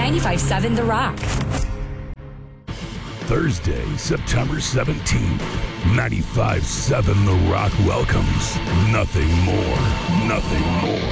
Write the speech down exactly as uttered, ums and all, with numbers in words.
ninety-five seven The Rock. Thursday, September seventeenth, ninety-five seven The Rock welcomes Nothing More, Nothing More.